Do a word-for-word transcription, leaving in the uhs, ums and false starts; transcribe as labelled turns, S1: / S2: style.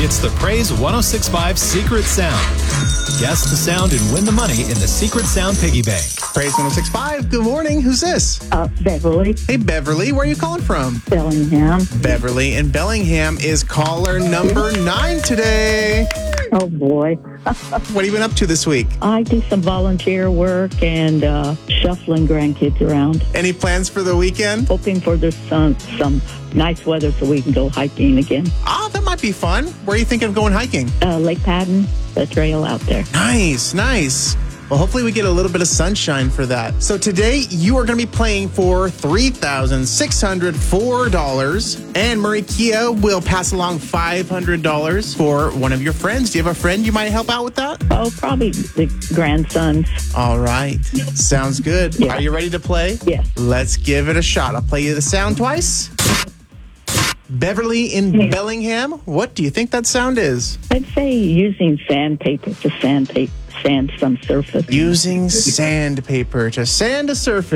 S1: It's the Praise one oh six point five Secret Sound. Guess the sound and win the money in the Secret Sound Piggy Bank.
S2: Praise one oh six point five. Good morning. Who's this?
S3: Uh, Beverly,
S2: Hey, Beverly. Where are you calling from?
S3: Bellingham.
S2: Beverly in Bellingham is caller number nine today.
S3: Oh, boy.
S2: What have you been up to this week?
S3: I do some volunteer work and uh, shuffling grandkids around,
S2: Any plans for the weekend?
S3: hoping for there's some, some nice weather so we can go hiking again.
S2: Ah, that might be fun. Where are you thinking of going hiking?
S3: Uh, Lake Padden, the trail out there.
S2: Nice, nice. Well, hopefully we get a little bit of sunshine for that. So today you are going to be playing for three thousand six hundred four dollars. And Murray Kia will pass along five hundred dollars for one of your friends. Do you have a friend you might help out with that?
S3: Oh, probably the grandsons.
S2: All right. Sounds good.
S3: Yeah.
S2: Are you ready to play?
S3: Yes.
S2: Let's give it a shot. I'll play you the sound twice. Beverly in Bellingham, what do you think that sound is?
S3: I'd say using sandpaper to sandpaper, sand some surface.
S2: Using sandpaper to sand a surface.